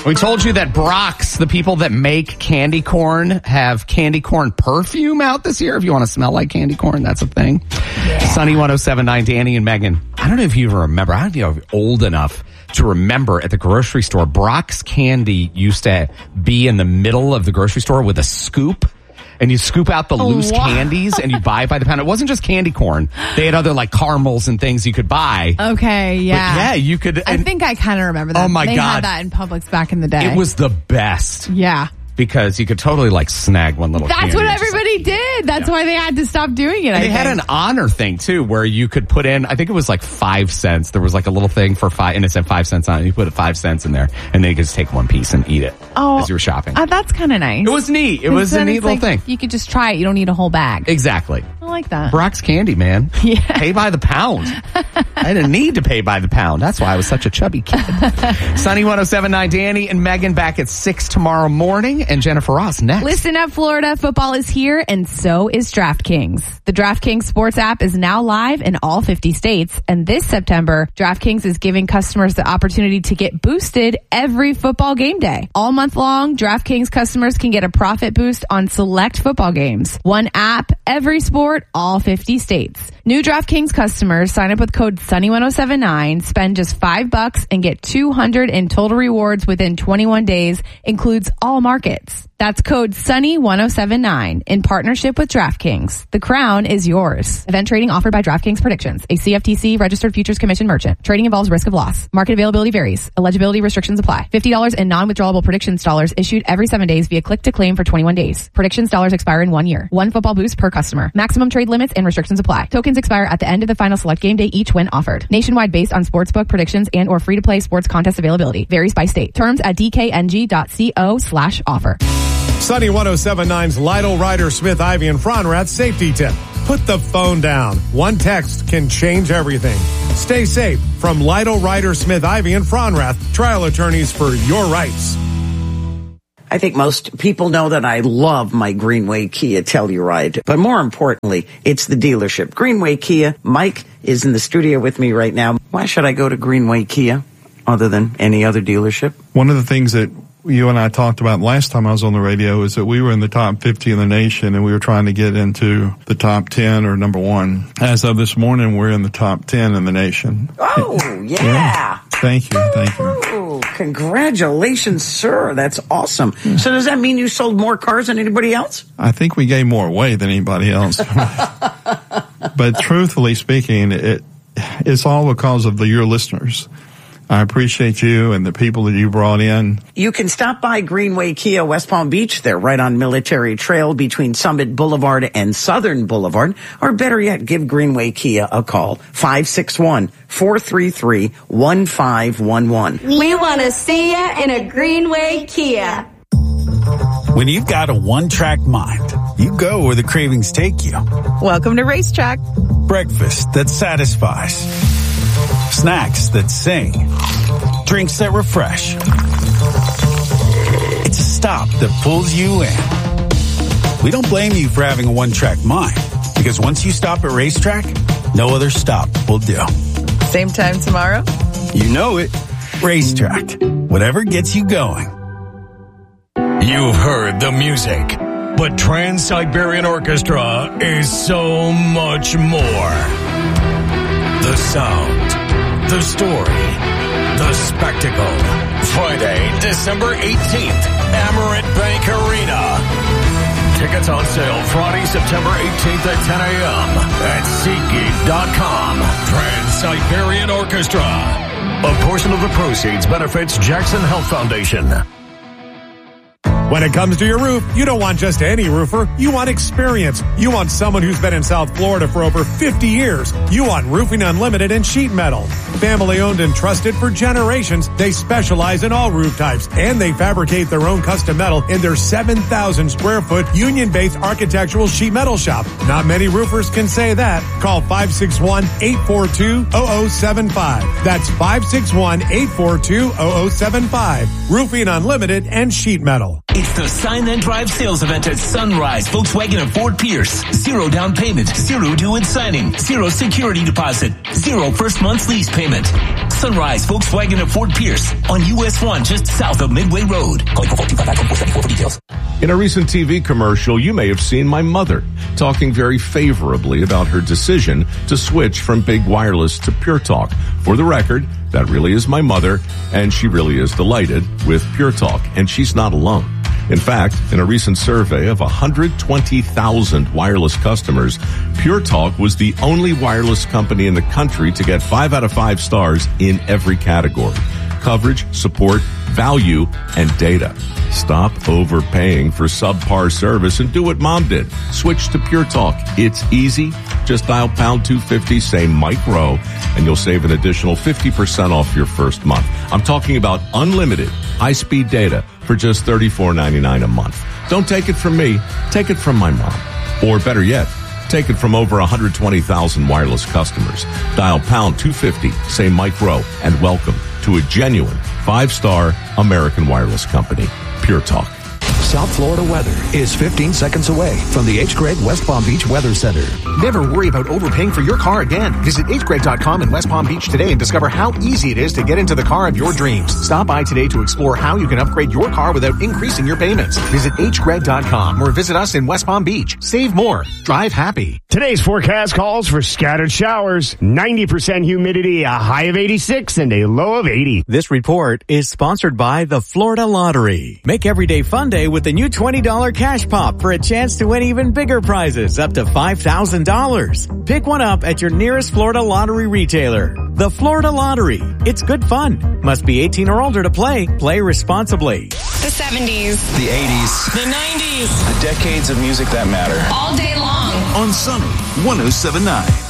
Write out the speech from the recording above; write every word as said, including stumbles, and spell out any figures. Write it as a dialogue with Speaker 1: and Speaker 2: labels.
Speaker 1: We told you that Brock's, the people that make candy corn, have candy corn perfume out this year. If you want to smell like candy corn, that's a thing. Yeah. Sunny one oh seven point nine, Danny and Megan. I don't know if you even remember. I don't know if you're old enough to remember at the grocery store, Brock's candy used to be in the middle of the grocery store with a scoop. And you scoop out the oh, loose wow. candies and you buy it by the pound. It wasn't just candy corn. They had other like caramels and things you could buy.
Speaker 2: Okay, yeah.
Speaker 1: But yeah, you could.
Speaker 2: I think I kind of remember that.
Speaker 1: Oh my
Speaker 2: they
Speaker 1: God.
Speaker 2: They had that in Publix back in the day.
Speaker 1: It was the best.
Speaker 2: Yeah.
Speaker 1: Because you could totally like snag one little
Speaker 2: That's
Speaker 1: candy.
Speaker 2: what everybody like, did. That's yeah. why they had to stop doing it.
Speaker 1: And
Speaker 2: I
Speaker 1: they
Speaker 2: think.
Speaker 1: had an honor thing too where you could put in, I think it was like five cents. There was like a little thing for five, and it said five cents on it. You put five cents in there and then you could just take one piece and eat it oh, as you were shopping.
Speaker 2: Uh, that's kind of nice.
Speaker 1: It was neat. It was a neat little
Speaker 2: like,
Speaker 1: thing.
Speaker 2: You could just try it. You don't need a whole bag.
Speaker 1: Exactly.
Speaker 2: I like that.
Speaker 1: Brock's candy, man.
Speaker 2: Yeah.
Speaker 1: Pay by the pound. I didn't need to pay by the pound. That's why I was such a chubby kid. Sunny one oh seven point nine, Danny and Megan back at six tomorrow morning, and Jennifer Ross next.
Speaker 2: Listen up, Florida. Football is here, and so is DraftKings. The DraftKings Sports app is now live in all fifty states, and this September, DraftKings is giving customers the opportunity to get boosted every football game day. All month long, DraftKings customers can get a profit boost on select football games. One app, every sport, all fifty states. New DraftKings customers sign up with code Sunny one oh seven nine, spend just five bucks, and get two hundred in total rewards within twenty-one days, includes all markets. That's code Sunny one oh seven nine in partnership with DraftKings. The crown is yours. Event trading offered by DraftKings Predictions, a C F T C registered futures commission merchant. Trading involves risk of loss. Market availability varies. Eligibility restrictions apply. fifty dollars in non-withdrawable predictions dollars issued every seven days via click to claim for twenty-one days. Predictions dollars expire in one year. One football boost per customer. Maximum trade limits and restrictions apply. Tokens expire at the end of the final select game day each when offered. Nationwide based on sportsbook predictions and or free-to-play sports contest availability. Varies by state. Terms at d k n g dot co slash offer.
Speaker 3: Sunny one oh seven point nine's Lytle, Ryder, Smith, Ivy, and Fronrath safety tip. Put the phone down. One text can change everything. Stay safe from Lytle, Ryder, Smith, Ivy, and Fronrath, trial attorneys for your rights.
Speaker 4: I think most people know that I love my Greenway Kia Telluride, but more importantly, it's the dealership. Greenway Kia. Mike is in the studio with me right now. Why should I go to Greenway Kia other than any other dealership?
Speaker 5: One of the things that you and I talked about last time I was on the radio is that we were in the top fifty in the nation and we were trying to get into the top ten or number one. As of this morning, we're in the top ten in the nation.
Speaker 4: Oh, yeah. yeah.
Speaker 5: Thank you. Thank you.
Speaker 4: Oh, congratulations, sir. That's awesome. Yeah. So does that mean you sold more cars than anybody else?
Speaker 5: I think we gave more away than anybody else. But truthfully speaking, it it's all because of the, your listeners. I appreciate you and the people that you brought in.
Speaker 4: You can stop by Greenway Kia West Palm Beach. They're right on Military Trail between Summit Boulevard and Southern Boulevard. Or better yet, give Greenway Kia a call. five six one, four three three, one five one one.
Speaker 6: We want to see you in a Greenway Kia.
Speaker 7: When you've got a one-track mind, you go where the cravings take you. Welcome to Racetrack. Breakfast that satisfies. Snacks that sing. Drinks that refresh. It's a stop that pulls you in. We don't blame you for having a one-track mind, because once you stop at Racetrack, no other stop will do.
Speaker 8: Same time tomorrow?
Speaker 7: You know it. Racetrack. Whatever gets you going.
Speaker 9: You've heard the music, but Trans-Siberian Orchestra is so much more. The sound, the story, the spectacle. Friday, December eighteenth, Amerant Bank Arena. Tickets on sale Friday, September eighteenth at ten a.m. at SeatGeek dot com. Trans-Siberian Orchestra. A portion of the proceeds benefits Jackson Health Foundation.
Speaker 3: When it comes to your roof, you don't want just any roofer. You want experience. You want someone who's been in South Florida for over fifty years. You want Roofing Unlimited and Sheet Metal. Family owned and trusted for generations, they specialize in all roof types, and they fabricate their own custom metal in their seven thousand square foot union-based architectural sheet metal shop. Not many roofers can say that. Call five six one, eight four two, zero zero seven five. That's five six one, eight four two, zero zero seven five. Roofing Unlimited and Sheet Metal.
Speaker 10: It's the Sign Then Drive sales event at Sunrise, Volkswagen of Fort Pierce. Zero down payment, zero due at signing, zero security deposit, zero first month's lease payment. Sunrise, Volkswagen of Fort Pierce on U S one just south of Midway Road. Call four two five five four seven four for details.
Speaker 11: In a recent T V commercial, you may have seen my mother talking very favorably about her decision to switch from Big Wireless to Pure Talk. For the record, that really is my mother, and she really is delighted with Pure Talk, and she's not alone. In fact, in a recent survey of one hundred twenty thousand wireless customers, Pure Talk was the only wireless company in the country to get five out of five stars in every category: coverage, support, value, and data. Stop overpaying for subpar service and do what Mom did. Switch to Pure Talk. It's easy. Just dial pound two fifty, say Mike Rowe, and you'll save an additional fifty percent off your first month. I'm talking about unlimited high-speed data for just thirty-four ninety-nine a month. Don't take it from me. Take it from my mom. Or better yet, take it from over one hundred twenty thousand wireless customers. Dial pound two fifty, say Mike Rowe, and welcome to a genuine five-star American wireless company, Pure Talk.
Speaker 12: South Florida weather is fifteen seconds away from the H. Gregg West Palm Beach Weather Center.
Speaker 13: Never worry about overpaying for your car again. Visit H Gregg dot com in West Palm Beach today and discover how easy it is to get into the car of your dreams. Stop by today to explore how you can upgrade your car without increasing your payments. Visit H Gregg dot com or visit us in West Palm Beach. Save more. Drive happy.
Speaker 14: Today's forecast calls for scattered showers, ninety percent humidity, a high of eighty-six, and a low of eighty.
Speaker 15: This report is sponsored by the Florida Lottery. Make every day fun day with the new twenty dollars cash pop for a chance to win even bigger prizes up to five thousand dollars. Pick one up at your nearest Florida Lottery retailer. The Florida Lottery. It's good fun. Must be eighteen or older to play. Play responsibly.
Speaker 16: The seventies.
Speaker 17: The eighties.
Speaker 16: The nineties.
Speaker 17: The decades of music that matter.
Speaker 16: All day long.
Speaker 17: On Sunny one oh seven point nine.